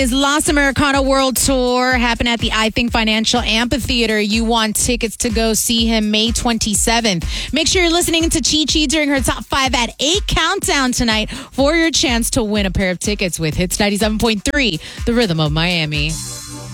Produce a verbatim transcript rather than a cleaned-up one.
His Lost Americana World Tour happened at the I Think Financial Amphitheater. You want tickets to go see him May twenty-seventh. Make sure you're listening to Chi Chi during her Top five at eight countdown tonight for your chance to win a pair of tickets with Hits ninety-seven point three, the rhythm of Miami.